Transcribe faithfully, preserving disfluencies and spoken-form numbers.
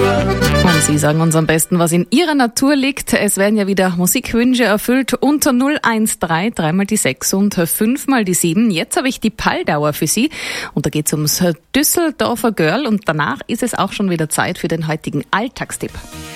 Und Sie sagen uns am besten, was in Ihrer Natur liegt. Es werden ja wieder Musikwünsche erfüllt unter null eins drei, dreimal die sechs und fünfmal die sieben. Jetzt habe ich die Palldauer für Sie und da geht es ums Düsseldorfer Girl und danach ist es auch schon wieder Zeit für den heutigen Alltagstipp.